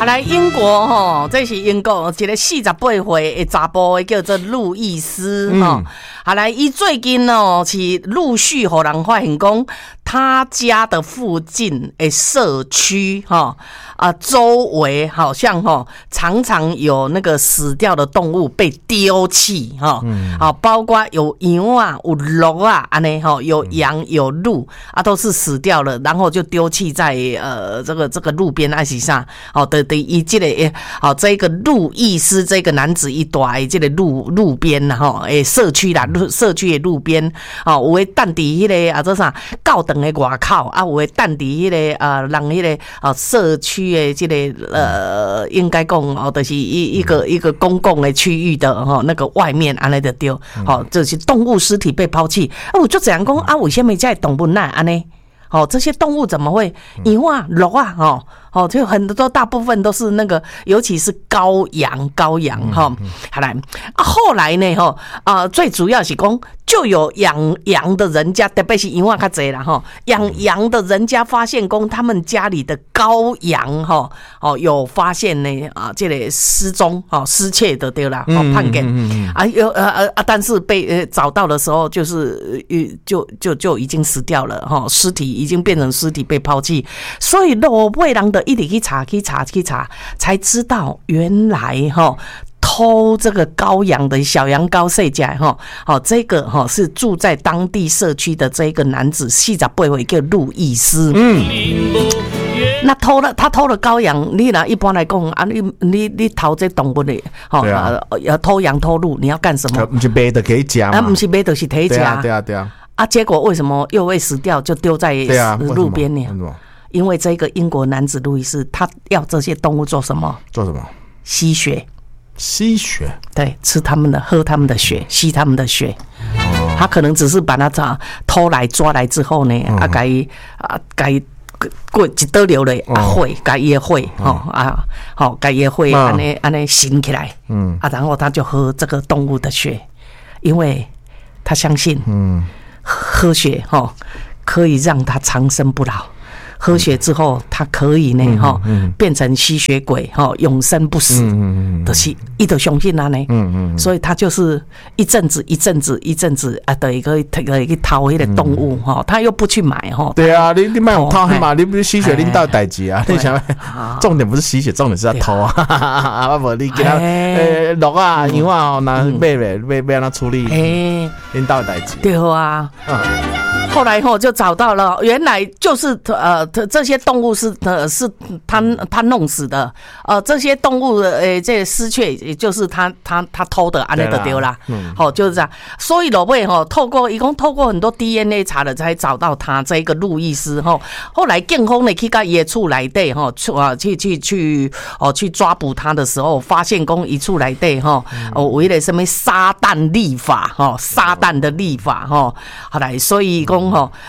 好来，英国吼，这是英国一个48岁的查甫的叫做路易斯吼。好来，伊最近哦是陆续互人发现讲，他家的附近的社区哈周围好像常常有那个死掉的动物被丢弃哈，包括有羊啊、有鹿啊，安尼有羊有鹿啊，都是死掉了，然后就丢弃在这个路边还是啥的伊这个这个路易斯这个男子一大的这个路边啦社区啦。社区的路边，有的等伫迄个做啥教堂的外口啊，有的等伫迄个人迄个社区的这个应该讲就是一个公共的区域的那个外面安尼就丢，就是动物尸体被抛弃。我就这样讲啊，为什么这动物那安尼？这些动物怎么会羊啊、鹿啊，就很多大部分都是那个，尤其是羔羊哈。好来后来呢最主要是讲就有养的人家，特别是羊啊较济啦哈，养的人家发现讲他们家里的羔羊有发现呢这个失踪失窃的对啦，判给但是被找到的时候就是就已经死掉了尸体已经变成尸体被抛弃，所以路尾人的一直去查，才知道原来偷这个羔羊的小羊羔细只这个是住在当地社区的这个男子48岁叫路易斯。那他偷了羔羊，你拿一般来讲啊，你偷这动物的偷羊偷鹿，你要干什么？ 不是卖的可以吃吗？ 不是卖的是可以吃。 对啊。 结果为什么又会死掉，就丢在路边呢？因为这个英国男子路易斯，他要这些动物做什么？吸血。对，吃他们的，喝他们的血，吸他们的血。他可能只是把他偷来抓来之后呢，该过一刀流的血，该也血该也血安尼醒起来，然后他就喝这个动物的血，因为他相信，喝血可以让他长生不老。喝血之后，他可以呢变成吸血鬼永生不死，就是他就相信他呢，所以他就是一阵子的一个偷那个动物他又不去买对啊，你买偷嘛，你不是吸血领导代志啊？你想重点不是吸血，重点是要偷啊！不，你给他鹿啊、羊啊，拿买让他处理领导代志。 对啊。后来就找到了，原来就是这些动物是他弄死的，这些动物这失窃也就是他偷的，安尼就对啦，就是这样。所以老尾透过很多 DNA 查了，才找到他这个路易斯后来警方呢去到伊的厝内底去抓捕他的时候，发现讲伊厝内底有一个什么撒旦立法撒旦的立法后来所以讲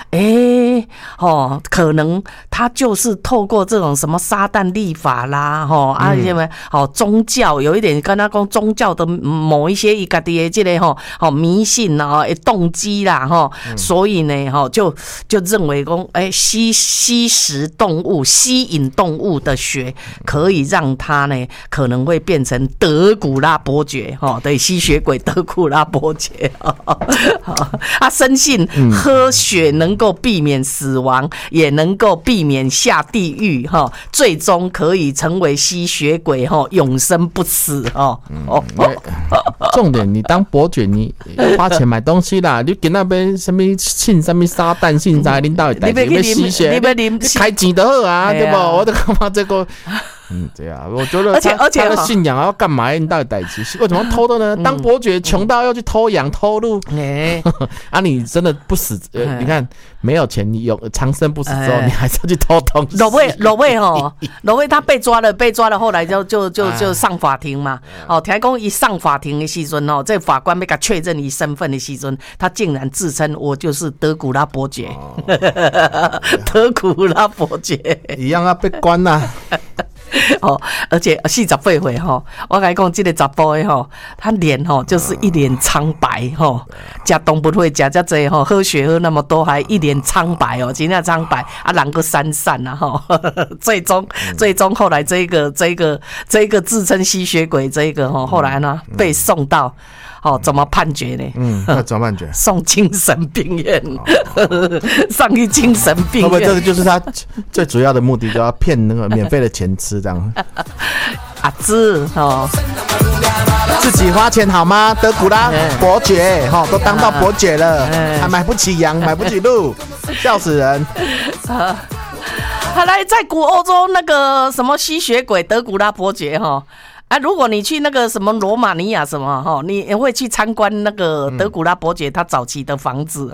可能他就是透过这种什么撒旦立法啦，宗教有一点跟他讲宗教的某一些自己的这个迷信动机啦所以呢就认为讲吸食动物、吸引动物的血，可以让他呢可能会变成德古拉伯爵对，吸血鬼德古拉伯爵他深信喝血能够避免死亡，也能够避免下地狱最终可以成为吸血鬼永生不死重点你当伯爵，你花钱买东西啦，你给那边什么信什么撒旦信啥领导的代志，要吸血，你开钱就好啊，对不？我都干嘛这个？对啊，我觉得他的信仰要干嘛？你到底代志为什么偷的呢？当伯爵穷到要去偷羊偷鹿，你真的不死？你看没有钱，你有长生不死之后，你还是要去偷东西。 罗威他被抓了，后来就上法庭嘛。听讲一上法庭的时阵这法官要给他确认你身份的时阵，他竟然自称我就是德古拉伯爵，德古拉伯爵一样要被关啊。 哦，而且48岁吼，我跟你讲，这个查甫的吼，他脸吼就是一脸苍白吼，吃动物会吃这多吼，喝血喝那么多，还一脸苍白哦，真正苍白啊，人个闪闪啊吼，最终后来这个自称吸血鬼这个吼，后来呢被送到。怎么判决呢？ 那怎么判决？ 送精神病院，上去精神病院。 会不会这个就是他最主要的目的，就要骗那个免费的钱吃这样？ 阿芝自己花钱好吗？德古拉伯爵都当到伯爵了，还买不起羊，买不起鹿，笑死人。 后来在古欧洲那个什么吸血鬼德古拉伯爵如果你去那个什么罗马尼亚什么你也会去参观那个德古拉伯爵他早期的房子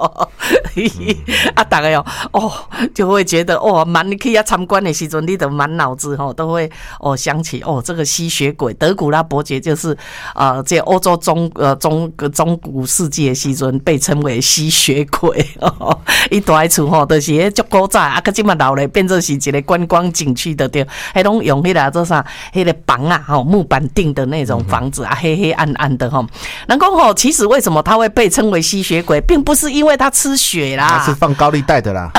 大概就会觉得你去参观的时候，你的满脑子都会想起这个吸血鬼德古拉伯爵就是在欧洲中古世纪的时候被称为吸血鬼他住的厝就是那足古早可现在老了变成是一个观光景区的对，还拢用那个做啥那个房啊木板定的那种房子黑黑暗暗的然后其实为什么他会被称为吸血鬼，并不是因为他吃血啦， 他是放高利贷的啦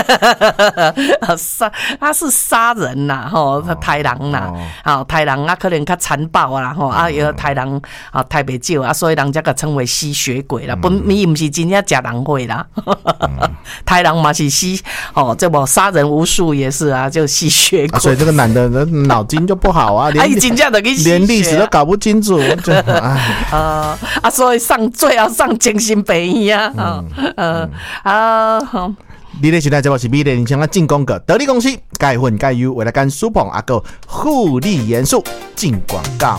他是杀人啦他杀人啦杀人可能较残暴啦有杀人太不少所以人家给称为吸血鬼啦，你不是真正吃人会啦杀人嘛是吸这么杀人无数也是就吸血鬼所以这个男的脑筋就不好连历史都搞不清楚， 所以最后上精神病院你的现在这是美丽人生的进广告，得力公司钙混钙油为了干舒捧个护理元素进广告。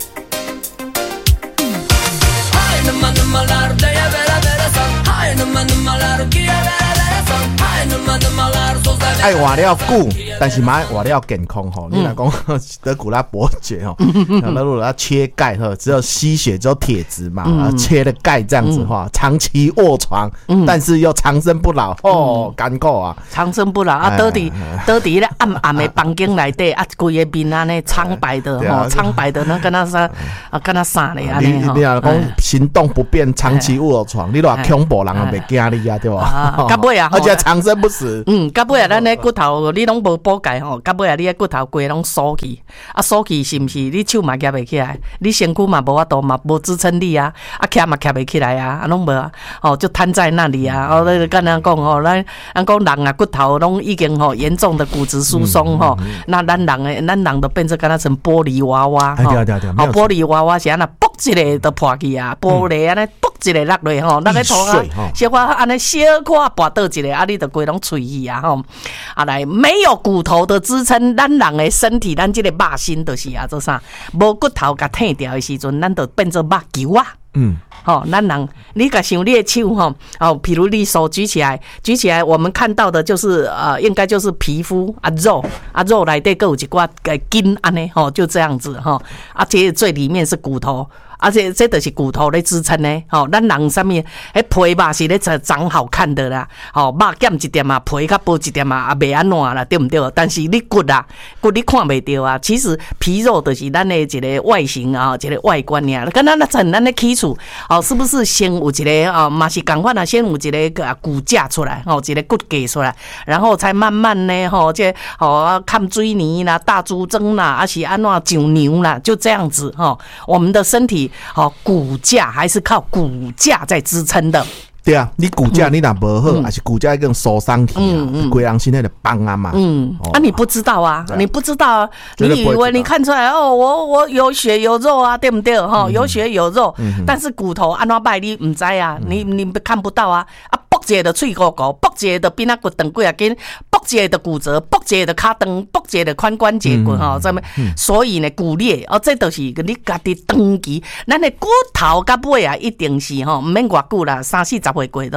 爱活了久，但是嘛活了健康你若讲德古拉伯爵那如果要切钙只有吸血只有铁质嘛切了钙这样子长期卧床但是又长生不老艰苦啊， 长生不老倒伫咧暗暗的房间内底规个面安尼苍白的苍白的那跟那啥咧安尼你若讲行动不便长期卧床，你若恐怖人也袂惊你对吧？ 到尾而且长生不死到尾咱的骨头你拢无补钙到尾你的骨头规拢缩去缩去是不是你手嘛夹袂起来，你身躯嘛无法度嘛无支撑力徛嘛徛袂起来拢无就瘫在那里跟人讲咱讲人骨头拢已经严重的骨质疏松那咱人都变成敢若像玻璃娃娃玻璃娃娃是安那卜一个就破去玻璃安尼卜一个落落那个头小可安尼小可跋倒一个你就规拢碎去来没有骨头的支撑，咱人的身体咱这个肉身就是做啥无骨头甲褪掉的时阵，咱就变做肉球咱人你甲想你的手譬如你手举起来，我们看到的就是应该就是皮肤肉内底还有一寡筋安尼就这样子这最里面是骨头。而且这就是骨头在支撑呢，咱人上面皮嘛是咧长好看的啦，肉减一点皮较薄一点也袂安怎啦，对不对？但是你骨你看袂到其实皮肉就是咱的一个外形一个外观尔。跟咱的起厝是不是先有一个嘛是同款先有一个骨架出来一个骨架出来，然后才慢慢呢这看水泥啦、大猪蒸啦，还是安怎上牛啦，就这样子我们的身体。骨架还是靠骨架在支撑的。 对啊，你骨架你若无好，还是骨架更受伤去规人身体就崩嘛。 你不知道你不知道你以为你看出来我有血有肉对不对？有血有肉，但是骨头安怎摆你不知你看不到卜一个就脆糊糊，卜一个就变骨长几根，卜一个就骨折，卜一个就脚长，卜一个就髋关节骨所以呢骨裂这就是你家己长期咱的骨头到尾一定是唔免偌久啦，30-40岁过都到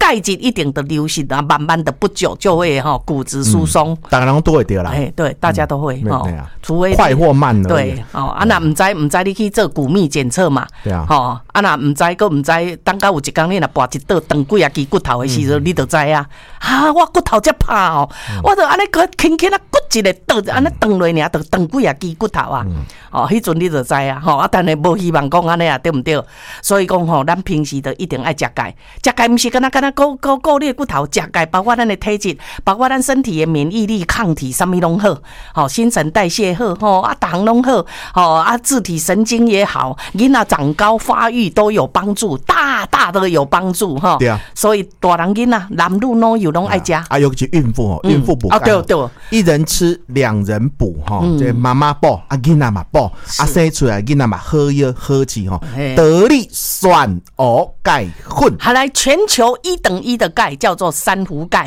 钙质一定的流失啊，慢慢的不久就会骨质疏松。 大家都会得啦。 对，大家都会除非快或慢了。 对那唔知你去做骨密检测嘛？ 对啊。 那唔知个唔知，等到有一天你若拔一道断几啊支骨头的时候，你就知啊。我骨头这怕我就安尼个轻轻啊骨一个倒，安尼断落尔，就断几啊支骨头啊。迄阵你就知啊。但是无希望讲安尼啊，对唔对？所以讲咱平时就一定爱食钙。食钙唔是敢若顾你的骨头，食钙包括咱的体质，包括咱身体的免疫力、抗体，什么拢好。新陈代谢好，大项拢好，自体神经也好，囡仔长高发育都有帮助，大的有帮助哈。 对啊。 所以大人囡仔男女老幼拢爱食。 尤其孕妇孕妇补钙。 对。 一人吃2人补这妈妈补囡仔嘛补生出来囡仔嘛好药好气得力酸蚵钙混。 好，来全球1等1的钙叫做珊瑚钙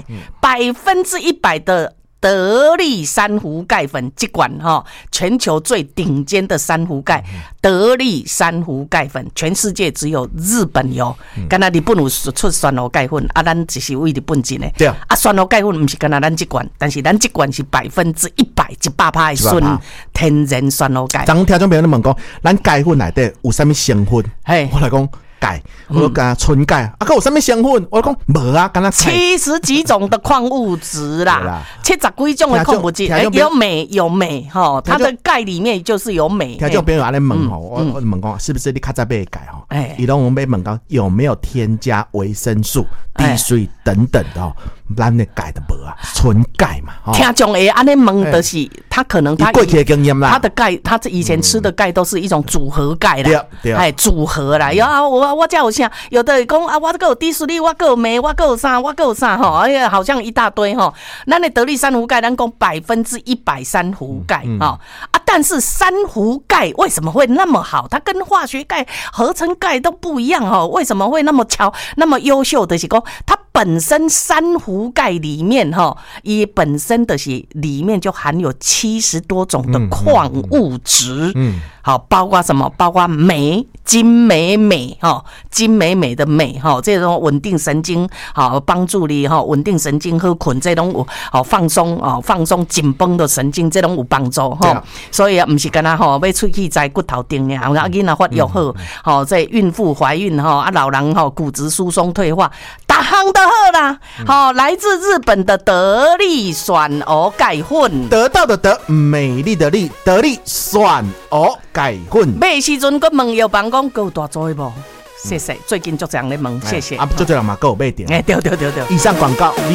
，100%的得力珊瑚钙粉，这款全球最顶尖的珊瑚钙，得力珊瑚钙粉，全世界只有日本有，敢若日本有出珊瑚钙粉，咱只是为日本进的。 对啊。 珊瑚钙粉不是敢若咱这款，但是咱这款是100%的纯天然珊瑚钙。 咱听众朋友问讲，咱钙粉内底有啥物成分？我来讲。钙，我讲纯钙，还有什么成分？我讲无啊，敢若 70几种的矿物质啦，70几种的矿物质，有镁它的钙里面就是有镁。 听众朋友安尼问我问讲是不是你较早买的钙伊拢要问讲有没有添加维生素、地水等等的咱的钙的无啊，纯钙嘛。 听众会安尼问的是，他可能他过去的经验啦， 他的钙，他以前吃的钙都是一种组合钙啦，组合啦，我这有啥？有的讲我这个有低水力，我个有镁，我个有啥好像一大堆咱的得力珊瑚钙，咱讲100%珊瑚钙但是珊瑚钙为什么会那么好？它跟化学钙、合成钙都不一样为什么会那么巧、那么优秀的是讲它本身珊瑚钙里面也本身的是里面就含有70多种的矿物质，好，包括什么？包括镁、金镁的镁这种稳定神经帮助你稳定神经好困，这种有放松紧绷的神经，这种有帮助所以不是干那要出去摘骨头钉呀，囡仔发育好这孕妇怀孕老人骨质疏松退化，大项都好啦来自日本的得力酸蚵钙混， 得到的得，美丽的丽，得力酸蚵钙混。 买时阵佮问药房讲够大做的无？谢谢，最近就这样咧问，谢谢。 就这样嘛，够有买点。 对。 以上广告。